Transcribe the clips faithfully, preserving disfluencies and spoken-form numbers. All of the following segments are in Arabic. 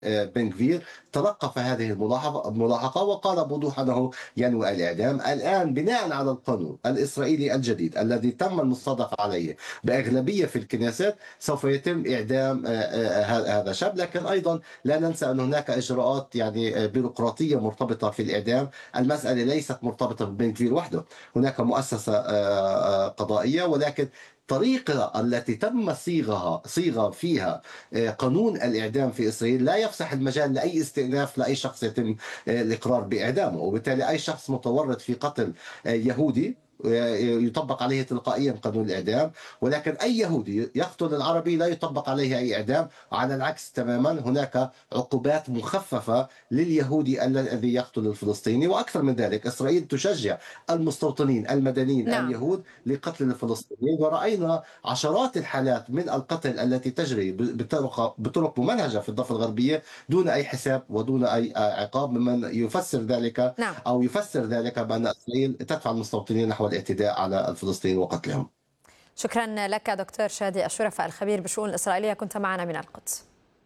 بن كفير تلقف هذه الملاحظة الملاحقة وقال بوضوح أنه ينوي الإعدام. الآن بناء على القانون الإسرائيلي الجديد الذي تم المصادقة عليه بأغلبية في الكنيست سوف يتم إعدام آه، آه، هذا الشاب. لكن أيضا لا ننسى أن هناك إجراءات يعني آه، بيروقراطية مرتبطة في الإعدام. المسألة ليست مرتبطة ببن كفير وحده، هناك مؤسسة آه، آه، قضائية، ولكن الطريقة التي تم صيغها صيغة فيها آه، قانون الإعدام في إسرائيل لا يفسح المجال لأي استئناف لأي شخص يتم آه، الإقرار بإعدامه. وبالتالي أي شخص متورط في قتل آه، يهودي آه، يطبق عليه تلقائيا قانون الإعدام. ولكن أي يهودي يقتل العربي لا يطبق عليه أي إعدام. على العكس تماما، هناك عقوبات مخففة لليهودي الذي يقتل الفلسطيني. وأكثر من ذلك، إسرائيل تشجع المستوطنين المدنيين نعم. اليهود لقتل الفلسطينيين، ورأينا عشرات الحالات من القتل التي تجري بطرق بطرق ممنهجة في الضفة الغربية دون أي حساب ودون أي عقاب، ممن يفسر ذلك نعم. أو يفسر ذلك بأن إسرائيل تدفع المستوطنين نحو الاعتداء على الفلسطينيين وقتلهم. شكرا لك دكتور شادي الشرفة الخبير بالشؤون الإسرائيلية، كنت معنا من القدس.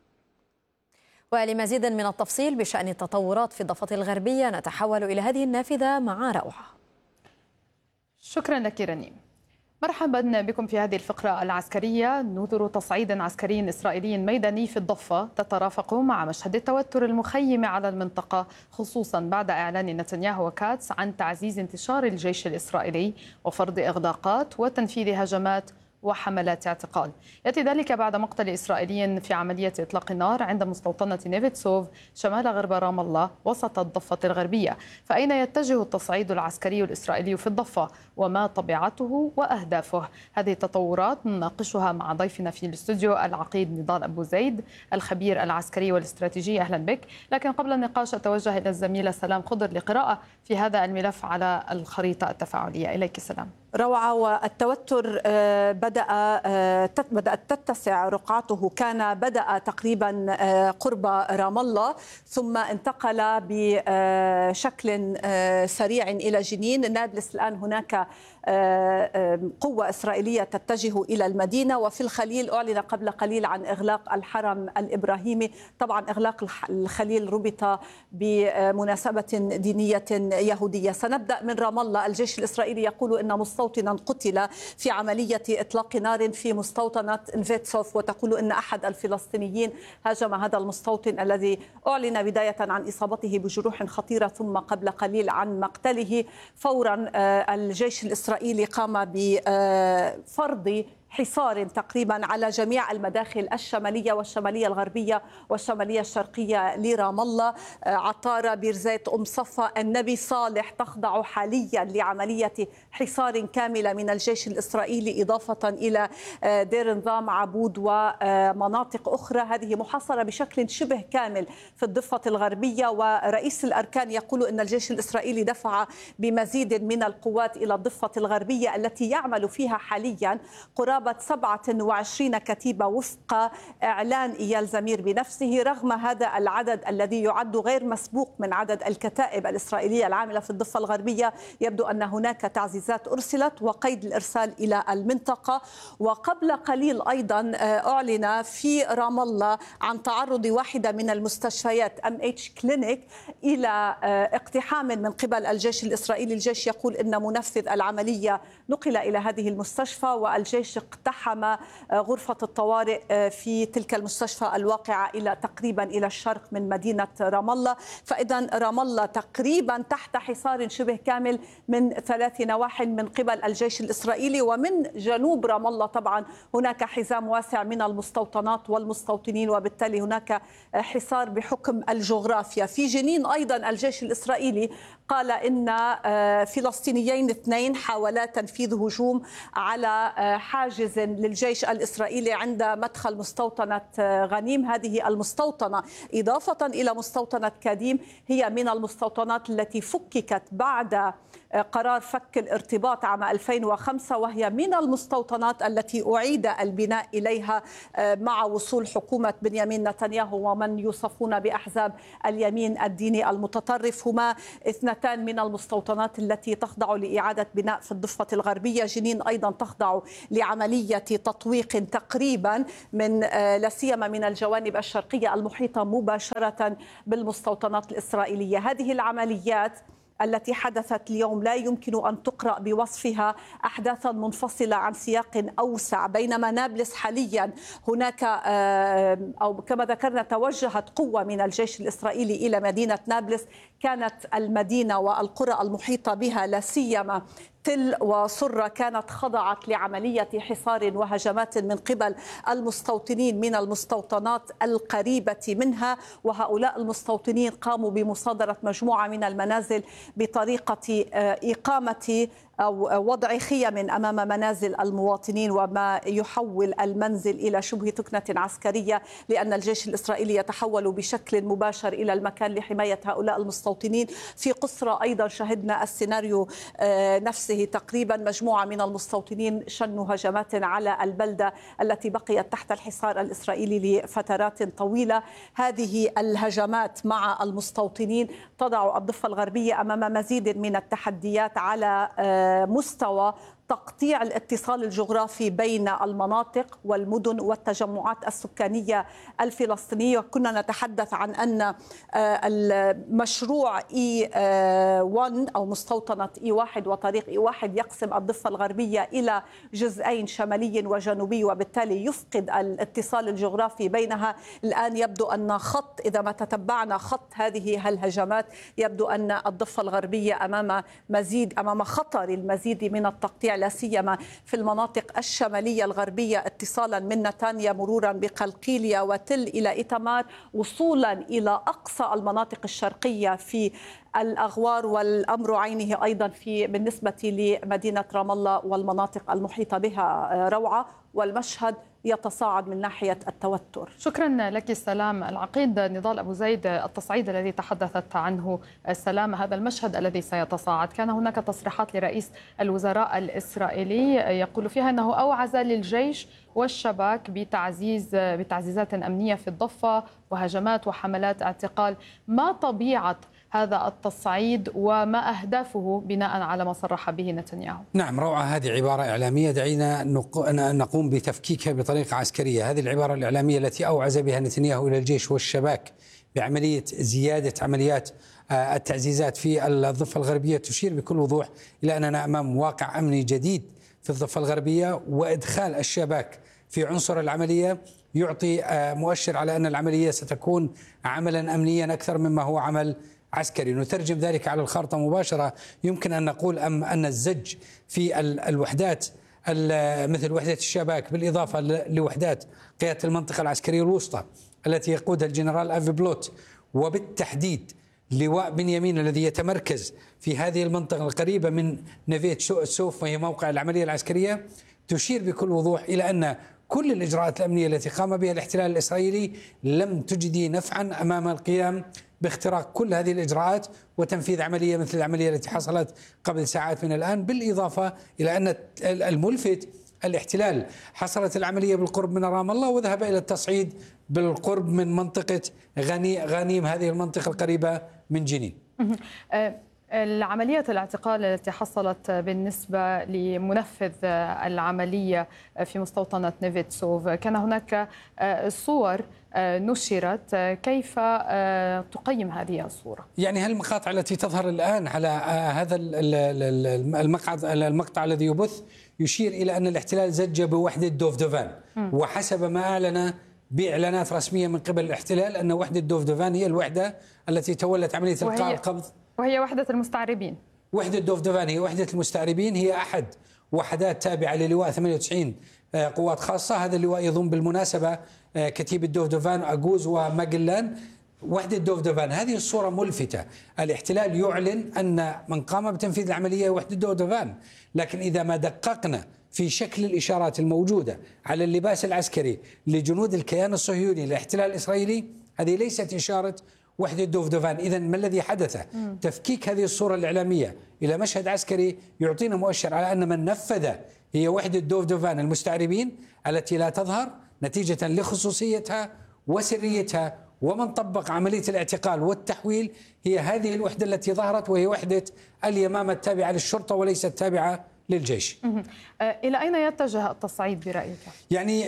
ولمزيد من التفصيل بشأن التطورات في الضفة الغربية نتحول إلى هذه النافذة مع روعة. شكرا لك رنيم. مرحبا بكم في هذه الفقرة العسكرية. نذر تصعيد عسكري إسرائيلي ميداني في الضفة تترافق مع مشهد التوتر المخيم على المنطقة، خصوصا بعد إعلان نتنياهو وكاتس عن تعزيز انتشار الجيش الإسرائيلي وفرض إغلاقات وتنفيذ هجمات وحملات اعتقال. يأتي ذلك بعد مقتل إسرائيلي في عملية إطلاق النار عند مستوطنة نيفيتسوف شمال غرب رام الله وسط الضفة الغربية. فأين يتجه التصعيد العسكري الإسرائيلي في الضفة وما طبيعته وأهدافه؟ هذه التطورات نناقشها مع ضيفنا في الاستوديو العقيد نضال أبو زيد الخبير العسكري والاستراتيجي. أهلا بك. لكن قبل النقاش أتوجه إلى الزميلة سلام خضر لقراءة في هذا الملف على الخريطة التفاعلية. إليك سلام. روعة. والتوتر بدأ بدأت تتسع رقعته، كان بدأ تقريبا قرب رام الله ثم انتقل بشكل سريع إلى جنين نابلس. الآن هناك قوة إسرائيلية تتجه إلى المدينة. وفي الخليل أعلن قبل قليل عن إغلاق الحرم الإبراهيمي. طبعا إغلاق الخليل ربط بمناسبة دينية يهودية. سنبدأ من رام الله. الجيش الإسرائيلي يقول إن مستوطنا قتل في عملية إطلاق نار في مستوطنة نفيتسوف، وتقول إن أحد الفلسطينيين هاجم هذا المستوطن الذي أعلن بداية عن إصابته بجروح خطيرة ثم قبل قليل عن مقتله. فورا الجيش الإسرائيلي قام بفرض حصار تقريبا على جميع المداخل الشمالية والشمالية الغربية والشمالية الشرقية لرام الله. عطارة، بيرزيت، أم صفا، النبي صالح تخضع حاليا لعملية حصار كاملة من الجيش الإسرائيلي، إضافة إلى دير نظام عبود ومناطق أخرى. هذه محاصرة بشكل شبه كامل في الضفة الغربية. ورئيس الأركان يقول أن الجيش الإسرائيلي دفع بمزيد من القوات إلى الضفة الغربية التي يعمل فيها حاليا قرابة سبعة وعشرين كتيبة وفق إعلان إيال زمير بنفسه. رغم هذا العدد الذي يعد غير مسبوق من عدد الكتائب الإسرائيلية العاملة في الضفة الغربية، يبدو أن هناك تعزيزات أرسلت وقيد الإرسال إلى المنطقة. وقبل قليل أيضا أعلن في رام الله عن تعرض واحدة من المستشفيات أم إتش كلينيك إلى اقتحام من قبل الجيش الإسرائيلي. الجيش يقول أن منفذ العملية نقل إلى هذه المستشفى، والجيش اقتحم غرفة الطوارئ في تلك المستشفى الواقعة إلى تقريبا إلى الشرق من مدينة رام الله. فإذا رام الله تقريبا تحت حصار شبه كامل من ثلاث نواحي من قبل الجيش الإسرائيلي. ومن جنوب رام الله طبعا هناك حزام واسع من المستوطنات والمستوطنين، وبالتالي هناك حصار بحكم الجغرافيا. في جنين أيضا الجيش الإسرائيلي قال إن فلسطينيين اثنين حاولا تنفيذ هجوم على حاجز للجيش الإسرائيلي عند مدخل مستوطنة غنيم. هذه المستوطنة إضافة إلى مستوطنة كاديم هي من المستوطنات التي فككت بعد قرار فك الارتباط عام ألفين وخمسة، وهي من المستوطنات التي أعيد البناء إليها مع وصول حكومة بنيامين نتنياهو ومن يوصفون بأحزاب اليمين الديني المتطرف. هما اثنتان من المستوطنات التي تخضع لإعادة بناء في الضفة الغربية. جنين أيضا تخضع لعمل عملية تطويق تقريبا من لا سيما من الجوانب الشرقية المحيطة مباشرة بالمستوطنات الإسرائيلية. هذه العمليات التي حدثت اليوم لا يمكن أن تقرأ بوصفها أحداثا منفصلة عن سياق أوسع، بينما نابلس حاليا هناك أو كما ذكرنا توجهت قوة من الجيش الإسرائيلي إلى مدينة نابلس. كانت المدينة والقرى المحيطة بها لا سيما تل وصرة كانت خضعت لعملية حصار وهجمات من قبل المستوطنين من المستوطنات القريبة منها، وهؤلاء المستوطنين قاموا بمصادرة مجموعة من المنازل بطريقة إقامة أو وضع خيم أمام منازل المواطنين، وما يحول المنزل إلى شبه تكنة عسكرية، لأن الجيش الإسرائيلي يتحول بشكل مباشر إلى المكان لحماية هؤلاء المستوطنين. في قسرة أيضا شهدنا السيناريو نفسه، تقريبا مجموعة من المستوطنين شنوا هجمات على البلدة التي بقيت تحت الحصار الإسرائيلي لفترات طويلة. هذه الهجمات مع المستوطنين تضع الضفة الغربية أمام مزيد من التحديات على مستوى تقطيع الاتصال الجغرافي بين المناطق والمدن والتجمعات السكانية الفلسطينية. كنا نتحدث عن أن المشروع إي واحد أو مستوطنة إي واحد وطريق إي واحد يقسم الضفة الغربية إلى جزئين شمالي وجنوبي، وبالتالي يفقد الاتصال الجغرافي بينها. الآن يبدو أن خط، إذا ما تتبعنا خط هذه الهجمات، يبدو أن الضفة الغربية أمام مزيد أمام خطر المزيد من التقطيع، لا سيما في المناطق الشمالية الغربية، اتصالا من نتانيا مرورا بقلقيلية وتل إلى إيتمار، وصولا إلى أقصى المناطق الشرقية في الأغوار، والأمر عينه أيضا في بالنسبة لمدينة رام الله والمناطق المحيطة بها روعة. والمشهد يتصاعد من ناحية التوتر. شكرا لك سلام العقيد. نضال أبو زيد، التصعيد الذي تحدثت عنه سلام، هذا المشهد الذي سيتصاعد، كان هناك تصريحات لرئيس الوزراء الإسرائيلي يقول فيها أنه أوعز للجيش والشباك بتعزيز بتعزيزات أمنية في الضفة وهجمات وحملات اعتقال. ما طبيعة هذا التصعيد وما أهدافه بناء على ما صرح به نتنياهو؟ نعم، روعة. هذه عبارة إعلامية، دعينا نقوم بتفكيكها بطريقة عسكرية. هذه العبارة الإعلامية التي أوعز بها نتنياهو إلى الجيش والشباك بعملية زيادة عمليات التعزيزات في الضفة الغربية تشير بكل وضوح إلى أننا أمام واقع أمني جديد في الضفة الغربية، وإدخال الشباك في عنصر العملية يعطي مؤشر على أن العملية ستكون عملا أمنيا أكثر مما هو عمل عسكري. نترجم ذلك على الخارطة مباشرة. يمكن أن نقول أم أن الزج في الوحدات مثل وحدة الشباك بالإضافة لوحدات قيادة المنطقة العسكرية الوسطى التي يقودها الجنرال أفي بلوت، وبالتحديد لواء بنيامين الذي يتمركز في هذه المنطقة القريبة من نفيت سوف وهي موقع العملية العسكرية، تشير بكل وضوح إلى أن كل الإجراءات الأمنية التي قام بها الاحتلال الإسرائيلي لم تجدي نفعا أمام القيام باختراق كل هذه الإجراءات وتنفيذ عملية مثل العملية التي حصلت قبل ساعات من الآن. بالإضافة إلى أن الملفت الاحتلال حصلت العملية بالقرب من رام الله وذهب إلى التصعيد بالقرب من منطقة غني غنيم، هذه المنطقة القريبة من جنين. العملية الاعتقال التي حصلت بالنسبة لمنفذ العملية في مستوطنة نيفيتسوف، كان هناك صور نشرت، كيف تقيم هذه الصورة؟ يعني هالمقاطع التي تظهر الآن على هذا المقطع المقطع الذي يبث يشير إلى أن الاحتلال زج بوحدة دوفدوفان، وحسب ما أعلن بإعلانات رسمية من قبل الاحتلال أن وحدة دوفدوفان هي الوحدة التي تولت عملية إلقاء القبض، وهي وحدة المستعربين. وحدة دوفدوفان هي وحدة المستعربين، هي أحد وحدات تابعة للواء ثمانية وتسعين قوات خاصة. هذا اللواء يضم بالمناسبة كتيبة دوفدوفان، أجوز وماجلان. وحدة دوفدوفان هذه الصورة ملفتة. الاحتلال يعلن أن من قام بتنفيذ العملية وحدة دوفدوفان، لكن إذا ما دققنا في شكل الإشارات الموجودة على اللباس العسكري لجنود الكيان الصهيوني الاحتلال الإسرائيلي، هذه ليست إشارة وحدة دوفدوفان. إذن ما الذي حدث؟ م. تفكيك هذه الصورة الإعلامية إلى مشهد عسكري يعطينا مؤشر على أن من نفذ هي وحدة دوفدوفان المستعربين التي لا تظهر نتيجة لخصوصيتها وسريتها، ومن طبق عملية الاعتقال والتحويل هي هذه الوحدة التي ظهرت، وهي وحدة اليمامة التابعة للشرطة وليست تابعة للجيش. إلى أين يتجه التصعيد برأيك؟ يعني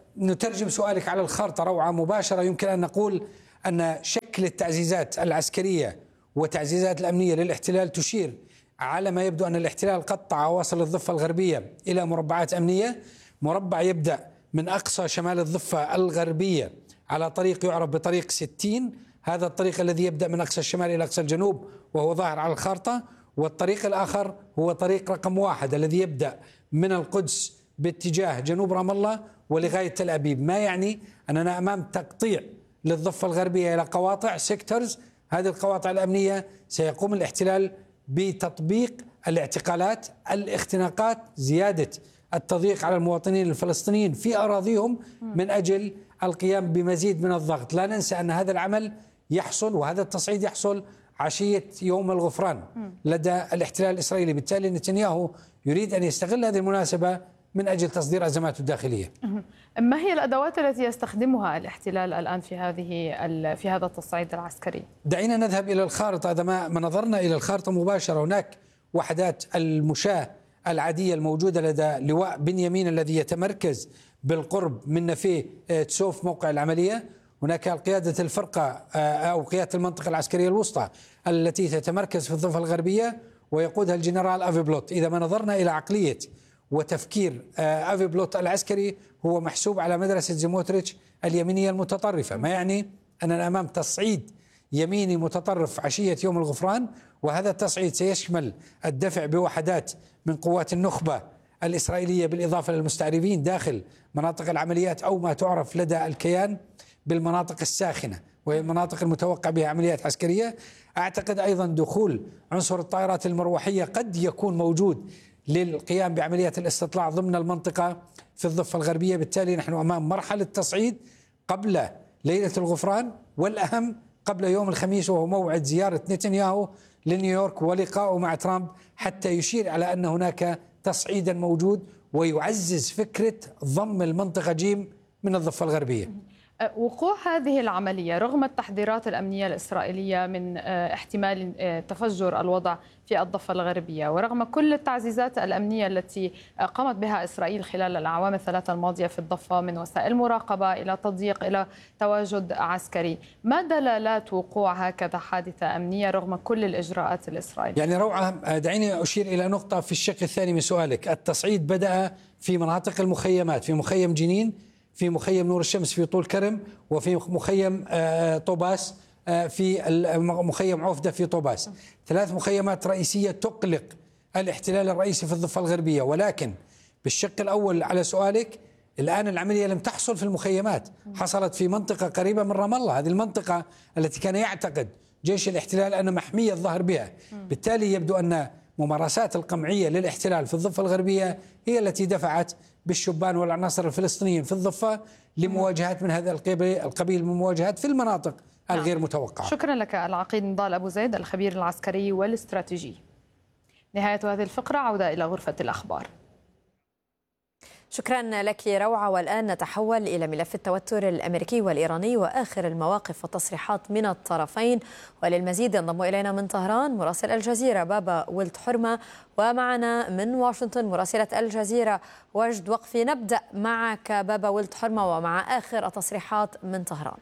نترجم سؤالك على الخارطة روعة مباشرة. يمكن أن نقول أن شكل التعزيزات العسكرية والتعزيزات الأمنية للاحتلال تشير على ما يبدو أن الاحتلال قطع وصل الضفة الغربية إلى مربعات أمنية. مربع يبدأ من أقصى شمال الضفة الغربية على طريق يعرف بطريق ستين، هذا الطريق الذي يبدأ من أقصى الشمال إلى أقصى الجنوب وهو ظاهر على الخارطة. والطريق الآخر هو طريق رقم واحد الذي يبدأ من القدس باتجاه جنوب رام الله ولغاية تل أبيب، ما يعني أننا أمام تقطيع للضفة الغربية إلى قواطع سيكتورز. هذه القواطع الأمنية سيقوم الاحتلال بتطبيق الاعتقالات، الاختناقات، زيادة التضييق على المواطنين الفلسطينيين في أراضيهم من أجل القيام بمزيد من الضغط. لا ننسى أن هذا العمل يحصل وهذا التصعيد يحصل عشية يوم الغفران لدى الاحتلال الإسرائيلي. بالتالي نتنياهو يريد أن يستغل هذه المناسبة من أجل تصدير أزماته الداخلية. ما هي الأدوات التي يستخدمها الاحتلال الآن في هذه في هذا التصعيد العسكري؟ دعينا نذهب إلى الخارطة. إذا ما نظرنا إلى الخارطة مباشرة، هناك وحدات المشاة العادية الموجودة لدى لواء بنيامين الذي يتمركز بالقرب من نفيه تسوف موقع العملية. هناك قيادة الفرقة أو قيادة المنطقة العسكرية الوسطى التي تتمركز في الضفة الغربية ويقودها الجنرال أفي بلوت. إذا ما نظرنا إلى عقلية وتفكير أفي بلوت العسكري هو محسوب على مدرسة زيموتريتش اليمينية المتطرفة، ما يعني أننا أمام تصعيد يميني متطرف عشية يوم الغفران. وهذا التصعيد سيشمل الدفع بوحدات من قوات النخبة الإسرائيلية بالإضافة للمستعربين داخل مناطق العمليات أو ما تعرف لدى الكيان بالمناطق الساخنة وهي المناطق المتوقع بها عمليات عسكرية. أعتقد أيضا دخول عنصر الطائرات المروحية قد يكون موجود للقيام بعمليات الاستطلاع ضمن المنطقة في الضفة الغربية. بالتالي نحن أمام مرحلة تصعيد قبل ليلة الغفران، والأهم قبل يوم الخميس وهو موعد زيارة نتنياهو لنيويورك ولقائه مع ترامب حتى يشير على أن هناك تصعيدا موجود ويعزز فكرة ضم المنطقة جيم من الضفة الغربية. وقوع هذه العملية رغم التحذيرات الأمنية الإسرائيلية من احتمال تفجر الوضع في الضفة الغربية ورغم كل التعزيزات الأمنية التي قامت بها إسرائيل خلال الأعوام الثلاثة الماضية في الضفة من وسائل مراقبة إلى تضييق إلى تواجد عسكري، ما دلالات وقوع هكذا حادثة أمنية رغم كل الإجراءات الإسرائيلية؟ يعني روعة، دعيني أشير إلى نقطة في الشق الثاني من سؤالك. التصعيد بدأ في مناطق المخيمات، في مخيم جنين، في مخيم نور الشمس في طول كرم، وفي مخيم طوباس، في مخيم عوفدة في طوباس. ثلاث مخيمات رئيسية تقلق الاحتلال الرئيسي في الضفة الغربية. ولكن بالشق الأول على سؤالك، الآن العملية لم تحصل في المخيمات، حصلت في منطقة قريبة من رام الله، هذه المنطقة التي كان يعتقد جيش الاحتلال أن محمية الظهر بها. بالتالي يبدو أن ممارسات القمعية للاحتلال في الضفة الغربية هي التي دفعت بالشبان والعناصر الفلسطينيين في الضفة لمواجهات من هذا القبيل من مواجهات في المناطق الغير متوقعة. شكرا لك العقيد نضال أبو زيد الخبير العسكري والاستراتيجي. نهاية هذه الفقرة، عودة إلى غرفة الأخبار. شكرا لك روعة. والآن نتحول إلى ملف التوتر الأمريكي والإيراني وآخر المواقف والتصريحات من الطرفين. وللمزيد ينضم إلينا من طهران مراسل الجزيرة بابا ولد حرمة، ومعنا من واشنطن مراسلة الجزيرة وجد وقفي. نبدأ معك بابا ولد حرمة ومع آخر التصريحات من طهران.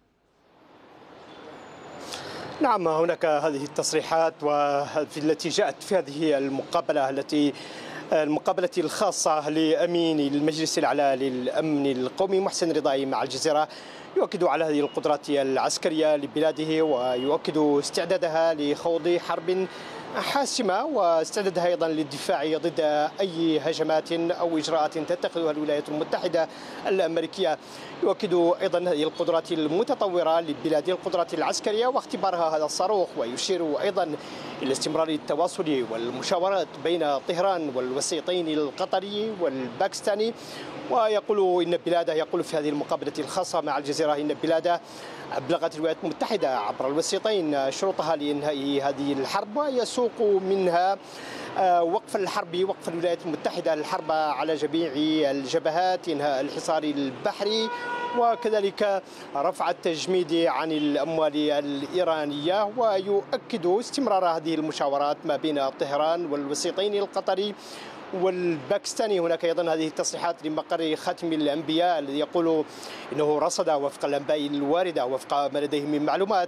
نعم، هناك هذه التصريحات والتي جاءت في هذه المقابلة التي المقابلة الخاصة لأمين المجلس الأعلى للأمن القومي محسن رضاي مع الجزيرة، يؤكد على هذه القدرات العسكرية لبلاده ويؤكد استعدادها لخوض حرب حاسمة واستعدادها أيضا للدفاع ضد أي هجمات أو إجراءات تتخذها الولايات المتحدة الأمريكية. يؤكد أيضا هذه القدرات المتطورة لبلاده القدرات العسكرية واختبارها هذا الصاروخ، ويشير أيضا إلى استمرار التواصل والمشاورات بين طهران والوسيطين القطري والباكستاني. ويقول إن بلاده يقول في هذه المقابلة الخاصة مع الجزيرة الجزيرة إن بلاده أبلغت الولايات المتحدة عبر الوسيطين شروطها لإنهاء هذه الحرب، ويسوق منها وقف الحرب وقف الولايات المتحدة الحرب على جميع الجبهات، إنهاء الحصار البحري، وكذلك رفع التجميد عن الأموال الإيرانية. ويؤكد استمرار هذه المشاورات ما بين طهران والوسيطين القطري والباكستاني. هناك أيضا هذه التصريحات لمقر خاتم الأنبياء الذي يقول إنه رصد وفق الأنباء الواردة وفق ما لديه من معلومات